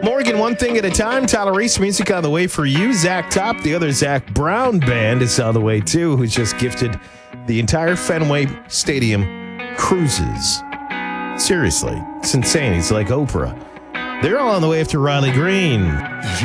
Morgan, one thing at a time. Tyler Reese music on the way for you. Zach Top, the other Zach Brown band is on the way too, who's just gifted the entire Fenway Stadium cruises. Seriously, it's insane. He's like Oprah. They're all on the way after Riley Green.